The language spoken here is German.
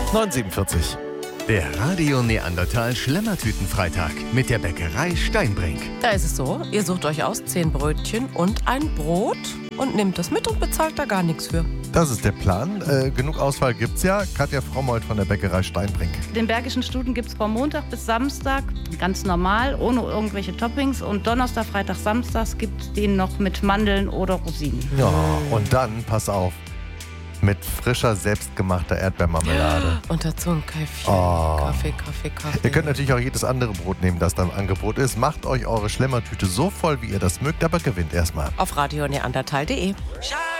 9:47. Der Radio Neandertal Schlemmertütenfreitag mit der Bäckerei Steinbrink. Da ist es so, ihr sucht euch aus 10 Brötchen und ein Brot und nehmt das mit und bezahlt da gar nichts für. Das ist der Plan. Genug Auswahl gibt's ja. Katja Frommold von der Bäckerei Steinbrink. Den Bergischen Stuten gibt es von Montag bis Samstag ganz normal, ohne irgendwelche Toppings. Und Donnerstag, Freitag, Samstags gibt es den noch mit Mandeln oder Rosinen. Ja, und dann, pass auf, mit frischer, selbstgemachter Erdbeermarmelade. Und dazu ein Käffchen. Oh. Kaffee. Ihr könnt natürlich auch jedes andere Brot nehmen, das da im Angebot ist. Macht euch eure Schlemmertüte so voll, wie ihr das mögt, aber gewinnt erstmal. Auf radioneandertal.de.